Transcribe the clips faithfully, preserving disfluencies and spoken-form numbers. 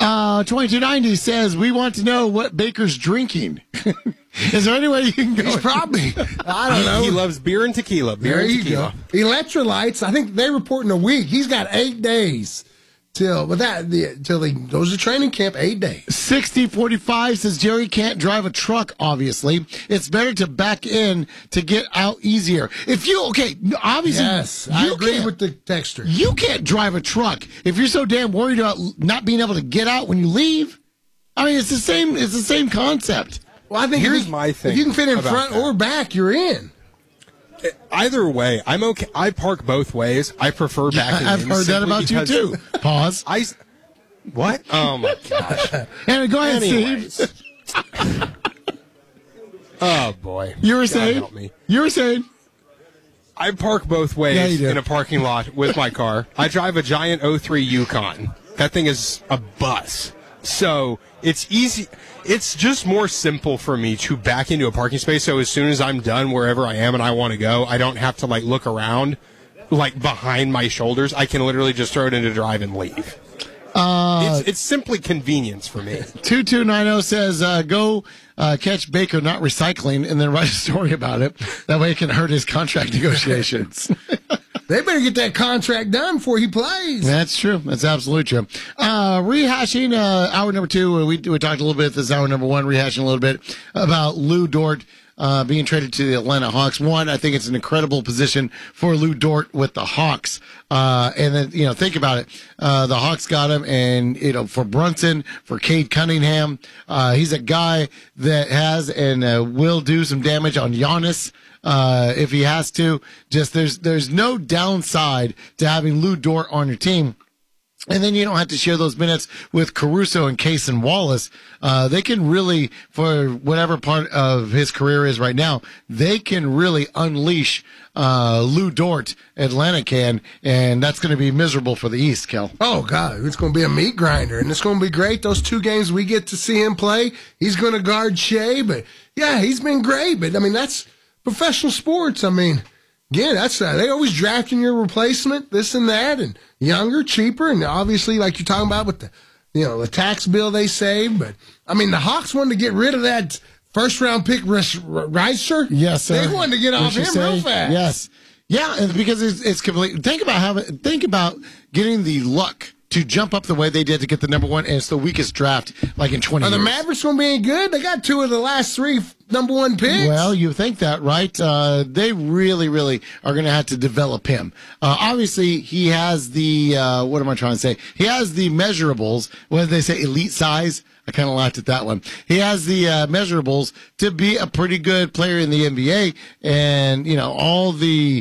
Uh, twenty-two ninety says, we want to know what Baker's drinking. Is there any way you can go? He's probably, I don't know. He loves beer and tequila. Beer There and you tequila. go. Electrolytes, I think they report in a week. He's got eight days till, but that, the, till he goes to training camp, eight days. sixty forty-five says, Jerry can't drive a truck, obviously. It's better to back in to get out easier. If you, okay, obviously. Yes, you I agree can't- with the texter. You can't drive a truck if you're so damn worried about not being able to get out when you leave. I mean, it's the same. It's the same concept. Well, I think Here's if you, my thing if you can fit in about front that. or back, you're in. Either way, I'm okay. I park both ways. I prefer backing I've in heard that simply about you because too. Pause. I. What? Oh my gosh. And go ahead, Anyways. Steve. Oh boy. You were God saying. help me. You were saying. I park both Yeah, you ways do. in a parking lot with my car. I drive a giant oh three Yukon. That thing is a bus. So it's easy. It's just more simple for me to back into a parking space. So as soon as I'm done wherever I am and I want to go, I don't have to like look around like behind my shoulders. I can literally just throw it into drive and leave. Uh, It's, it's simply convenience for me. two two nine zero says, uh, go uh, catch Baker not recycling and then write a story about it. That way it can hurt his contract negotiations. They better get that contract done before he plays. That's true. That's absolutely true. Uh, rehashing uh, hour number two, we, we talked a little bit this hour number one, rehashing a little bit about Lou Dort uh, being traded to the Atlanta Hawks. One, I think it's an incredible position for Lou Dort with the Hawks. Uh, and then, you know, think about it. Uh, the Hawks got him, and, you know, for Brunson, for Cade Cunningham, uh, he's a guy that has and uh, will do some damage on Giannis. Uh, if he has to, just there's there's no downside to having Lou Dort on your team. And then you don't have to share those minutes with Caruso and Case and Wallace. Uh, they can really, for whatever part of his career is right now, they can really unleash uh, Lou Dort, Atlanta can, and that's going to be miserable for the East, Kel. Oh, God, it's going to be a meat grinder, and it's going to be great. Those two games we get to see him play, he's going to guard Shea, but, yeah, he's been great. But, I mean, that's professional sports. I mean, again, that's uh, they always drafting your replacement, this and that, and younger, cheaper, and obviously, like you're talking about with the, you know, the tax bill they saved. But I mean, the Hawks wanted to get rid of that first round pick, Reiser. Yes, sir. They wanted to get off What'd you him real say? fast. Yes, yeah, and because it's, it's complete. Think about having. Think about getting the luck to jump up the way they did to get the number one, and it's the weakest draft like in twenty Are the years. Mavericks going to be any good? They got two of the last three number one picks. Well, you think that, right? Uh, they really, really are going to have to develop him. Uh, obviously, he has the, uh, what am I trying to say? He has the measurables. What did they say? Elite size? I kind of laughed at that one. He has the uh, measurables to be a pretty good player in the N B A. And, you know, all the,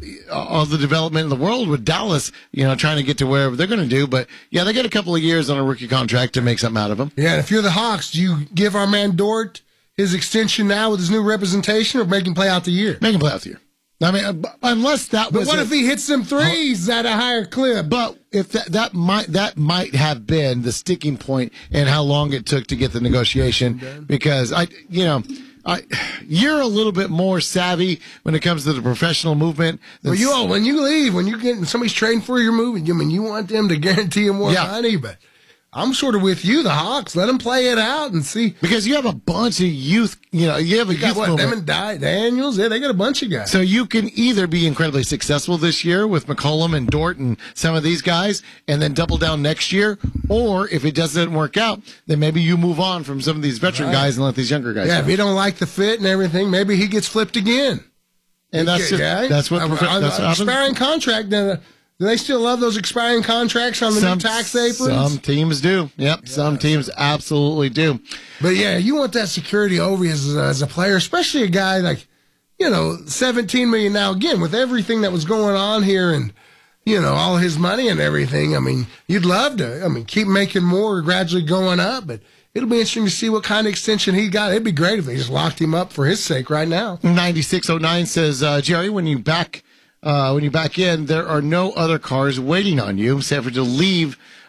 all the development in the world with Dallas, you know, trying to get to wherever they're going to do. But, yeah, they got a couple of years on a rookie contract to make something out of him. Yeah, and if you're the Hawks, do you give our man Dort his extension now with his new representation, or make him play out the year? Make him play out the year. I mean, uh, unless that But was what a- if he hits them threes at a higher clip? But if that, that might that might have been the sticking point in how long it took to get the negotiation, because I you know I you're a little bit more savvy when it comes to the professional movement. than Well, you all, when you leave, when you get somebody's trading for your movie, I mean, you want them to guarantee you more Yeah. money, but I'm sort of with you, the Hawks. Let them play it out and see. because you have a bunch of youth. You know, you have a You got youth what, them movement. and Di- Daniels? Yeah, they got a bunch of guys. So you can either be incredibly successful this year with McCollum and Dort and some of these guys, and then double down next year, or if it doesn't work out, then maybe you move on from some of these veteran Right. guys and let these younger guys. yeah, go. if you don't like the fit and everything, maybe he gets flipped again. and that's just, Okay, that's what uh, prof- uh, that's what happens. expiring contract. Uh, do they still love those expiring contracts on the new tax aprons? Some teams do. Yep, some teams absolutely do. But yeah, you want that security over you as, as a player, especially a guy like, you know, seventeen million now. Again, with everything that was going on here and, you know, all his money and everything. I mean, you'd love to, I mean, keep making more, gradually going up, but it'll be interesting to see what kind of extension he got. It'd be great if they just locked him up for his sake right now. ninety-six oh nine says, uh, Jerry, when you back uh, when you back in, there are no other cars waiting on you except for to leave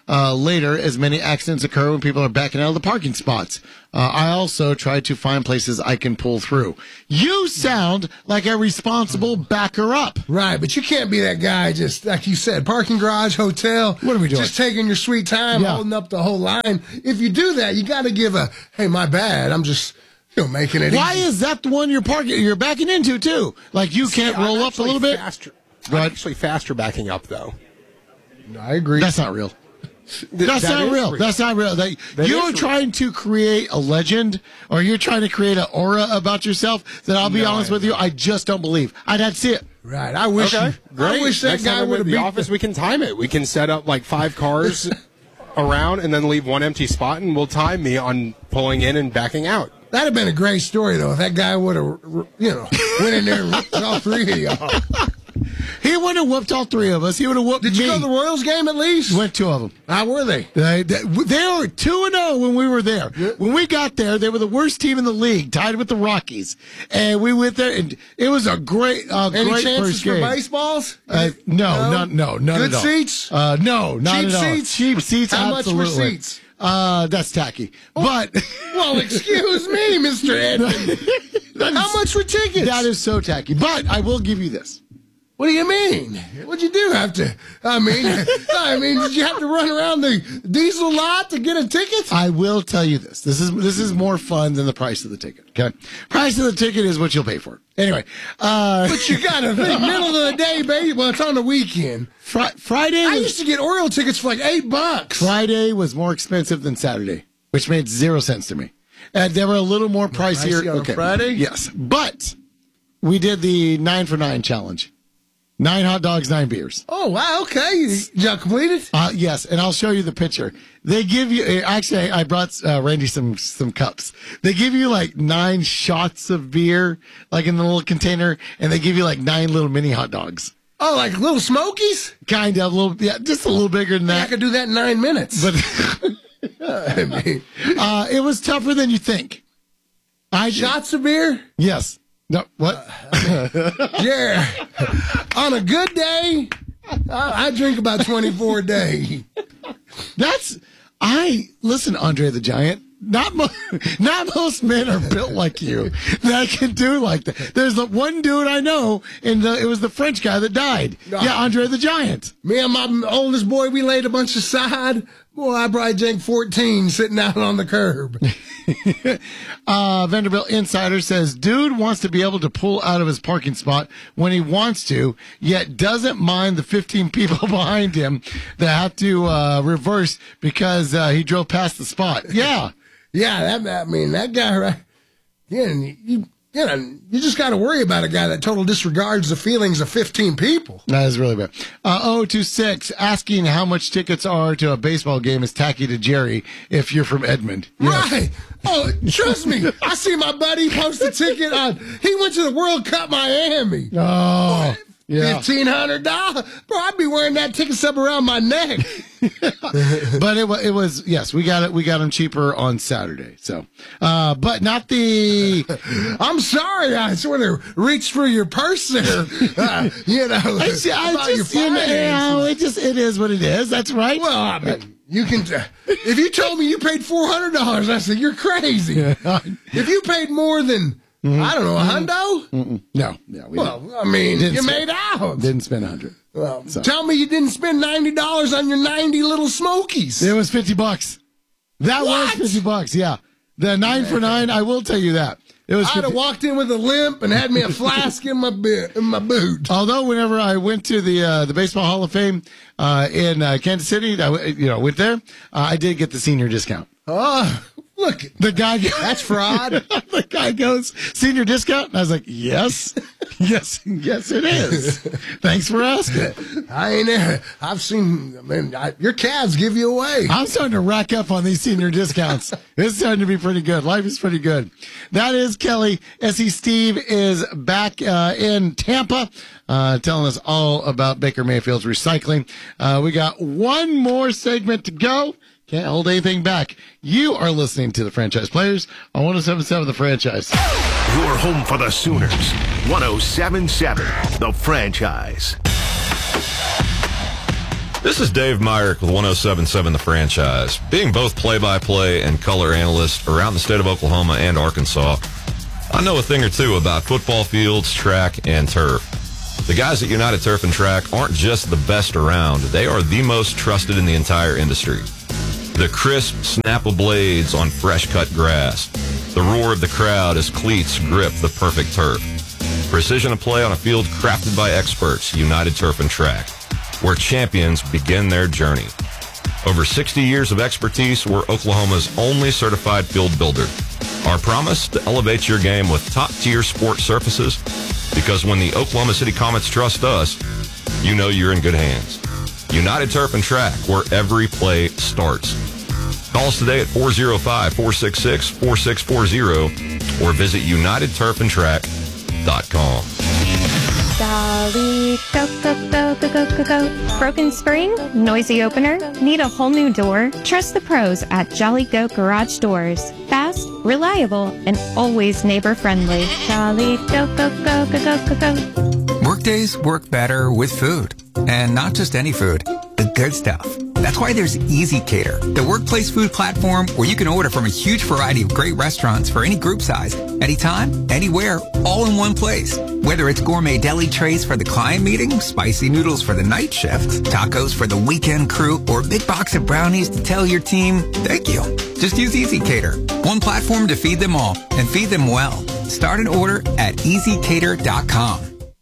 uh, later, as many accidents occur when people are backing out of the parking spots. Uh, I also try to find places I can pull through. You sound like a responsible backer up. Right, but you can't be that guy just, like you said, parking garage, hotel. What are we doing? Just taking your sweet time, Yeah. holding up the whole line. If you do that, you got to give a, hey, my bad. I'm just, you know, making it Why easy. is that the one you're parking? You're backing into too. Like you can't See, I'm roll up a actually little bit. Faster, I'm Right. actually faster backing up, though. I agree. That's not real. That's that not is real. real. That's not real. That, That you're is real. trying to create a legend, or you're trying to create an aura about yourself that I'll be No, honest I with you, I just don't believe. I'd have to see it. Right. I wish, Okay, I great. wish that Next time guy I'm would at have the beat office. We can time it. We can set up like five cars around and then leave one empty spot, and we'll time me on pulling in and backing out. That'd have been a great story, though, if that guy would have, you know, went in there and ripped all three of y'all. He would have whooped all three of us. He would have whooped Did you me. go to the Royals game at least? Went two of them. How were they? They, they, they were two and zero when we were there. When we got there, they were the worst team in the league, tied with the Rockies. And we went there, and it was a great, uh, Any great chances first for game. baseballs? Uh, no, no, no, none Good at all. seats? Uh, no, not Cheap at all. seats? Cheap seats. How much were absolutely. seats? Uh, that's tacky. But Well, excuse me, Mister Edmond. How much were tickets? that is so tacky. But I will give you this. What do you mean? What'd you do have to? I mean, I mean, did you have to run around the diesel lot to get a ticket? I will tell you this. This is this is more fun than the price of the ticket. Okay, price of the ticket is what you'll pay for it. Anyway, uh, But you got to think, middle of the day, baby. Well, it's on the weekend. fri- Friday. I was- used to get Oriole tickets for like eight bucks. Friday was more expensive than Saturday, which made zero sense to me. And they were a little more pricier. pricey on Friday? Yes. But we did the nine for nine challenge. Nine hot dogs, nine beers. Oh, wow, okay. Did y'all complete it? Uh, yes, and I'll show you the picture. They give you, uh, actually, I brought uh, Randy some some cups. They give you like nine shots of beer, like in the little container, and they give you like nine little mini hot dogs. Oh, like Little Smokies? Kind of, a little, yeah, just a little bigger than I that. could do that in nine minutes. But I mean, uh, it was tougher than you think. I shots of beer? Yes. No, what? Yeah. On a good day, I, I drink about twenty-four a day. That's I listen, Andre the Giant. Not mo- not most men are built like you that can do like that. There's the one dude I know, and the, it was the French guy that died. Yeah, Andre the Giant. Me and my oldest boy, we laid a bunch aside. Boy, I probably drank fourteen sitting out on the curb. uh, Vanderbilt Insider says, dude wants to be able to pull out of his parking spot when he wants to, yet doesn't mind the fifteen people behind him that have to uh, reverse because uh, he drove past the spot. Yeah. Yeah, that, I mean, that guy, right? Yeah, and you, you know, you just got to worry about a guy that total disregards the feelings of fifteen people. That is really bad. Uh, oh two six, asking how much tickets are to a baseball game is tacky to Jerry if you're from Edmond. Yes. Right. Oh, trust me. I see my buddy post a ticket on, he went to the World Cup Miami. Oh, yeah. fifteen hundred dollars. Bro, I'd be wearing that ticket stub around my neck. But it, wa- it was, yes, we got it. We got them cheaper on Saturday. So, uh, but not the, I'm sorry. I sort of reached for your purse there. Uh, you know, I, just- I about just, your you know, finances. it just, it is what it is. That's right. Well, I mean, you can. Uh, if you told me you paid four hundred dollars, I said you're crazy. If you paid more than I don't know a hundo, Mm-mm. no, no, we well, I mean, Didn't you spend- made out. didn't spend a hundred. Well, So. tell me you didn't spend ninety dollars on your ninety little Smokies. It was fifty bucks. That What? was fifty bucks. Yeah. The nine for nine, I will tell you that. It was I'd have fifty. walked in with a limp and had me a flask in my bi- in my boot. Although whenever I went to the uh, the Baseball Hall of Fame uh, in uh, Kansas City, I w- you know went there, uh, I did get the senior discount. Oh, look, The guy, that's fraud. the guy goes senior discount, and I was like, yes, yes, yes, it is. Thanks for asking. I ain't there. I've seen. I mean, I, your calves give you away. I'm starting to rack up on these senior discounts. It's starting to be pretty good. Life is pretty good. That is Kelly. S E Steve is back uh, in Tampa, uh, telling us all about Baker Mayfield's recycling. Uh, we got one more segment to go. Can't hold anything back. You are listening to the Franchise Players on one oh seven point seven The Franchise. Your home for the Sooners. one oh seven point seven The Franchise. This is Dave Myrick with one oh seven point seven The Franchise. Being both play-by-play and color analyst around the state of Oklahoma and Arkansas, I know a thing or two about football fields, track, and turf. The guys at United Turf and Track aren't just the best around. They are the most trusted in the entire industry. The crisp snap of blades on fresh-cut grass. The roar of the crowd as cleats grip the perfect turf. Precision of play on a field crafted by experts, United Turf and Track, where champions begin their journey. Over sixty years of expertise, we're Oklahoma's only certified field builder. Our promise to elevate your game with top-tier sport surfaces, because when the Oklahoma City Comets trust us, you know you're in good hands. United Turf and Track, where every play starts. Call us today at four oh five, four six six, four six four zero or visit united turf and track dot com. Jolly, go, go, go, go, go, go, go. Broken spring? Noisy opener? Need a whole new door? Trust the pros at Jolly Goat Garage Doors. Fast, reliable, and always neighbor-friendly. Jolly, go, go, go, go, go, go, go. Workdays work better with food. And not just any food, the good stuff. That's why there's Easy Cater, the workplace food platform where you can order from a huge variety of great restaurants for any group size, anytime, anywhere, all in one place. Whether it's gourmet deli trays for the client meeting, spicy noodles for the night shift, tacos for the weekend crew, or a big box of brownies to tell your team, thank you. Just use Easy Cater. One platform to feed them all and feed them well. Start an order at easy cater dot com.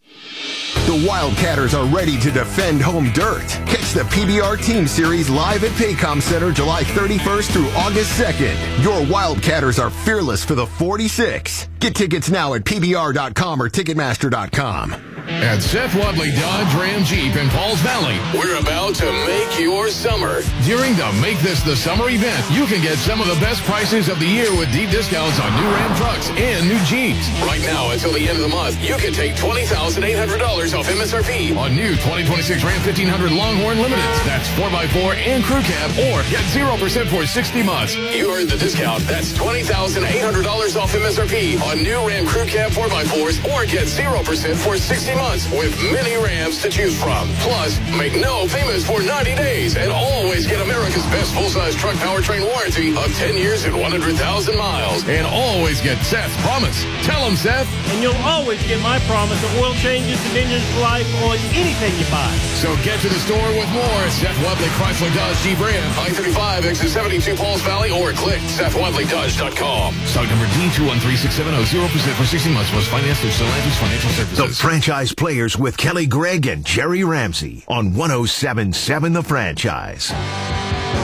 The Wildcatters are ready to defend home dirt. Catch the P B R Team Series live at Paycom Center July thirty-first through August second. Your Wildcatters are fearless for the forty-six. Get tickets now at P B R dot com or Ticketmaster dot com. At Seth Wadley Dodge Ram Jeep in Pauls Valley, we're about to make your summer. During the Make This the Summer event, you can get some of the best prices of the year with deep discounts on new Ram trucks and new Jeeps. Right now, until the end of the month, you can take twenty thousand eight hundred dollars off M S R P on new twenty twenty-six Ram fifteen hundred Longhorn Limiteds. That's four by four and crew cab, or get zero percent for sixty months. You heard the discount. That's twenty thousand eight hundred dollars off M S R P on new Ram crew cab four by fours, or get zero percent for sixty months with many Rams to choose from. Plus, make no payments for ninety days and always get America's best full-size truck powertrain warranty of ten years and one hundred thousand miles. And always get Seth's promise. Tell him, Seth. And you'll always get my promise of oil changes and engines for life on anything you buy. So get to the store with more. Seth Wadley Chrysler Dodge Jeep Ram. I thirty-five, exit seventy-two, Pauls Valley, or click Seth Wadley Dodge dot com. Stock number D two one three six seven zero, zero percent for sixty months. Was financed through Stellantis Financial Services. The Franchise Players with Kelly Gregg and Jerry Ramsey on one oh seven point seven The Franchise.